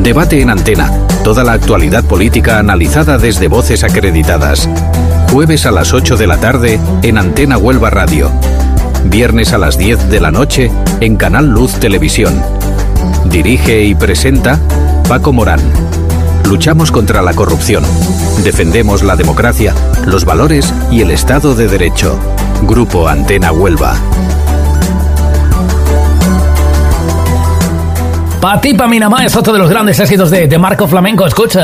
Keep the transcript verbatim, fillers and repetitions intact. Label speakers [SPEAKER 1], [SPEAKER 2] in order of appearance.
[SPEAKER 1] Debate en Antena. Toda la actualidad política analizada desde voces acreditadas. Jueves a las ocho de la tarde en Antena Huelva Radio. Viernes a las diez de la noche en Canal Luz Televisión. Dirige y presenta Paco Morán. Luchamos contra la corrupción. Defendemos la democracia, los valores y el Estado de Derecho. Grupo Antena Huelva.
[SPEAKER 2] Pa' ti, pa' mi namá es otro de los grandes éxitos de, de Marco Flamenco. Escucha.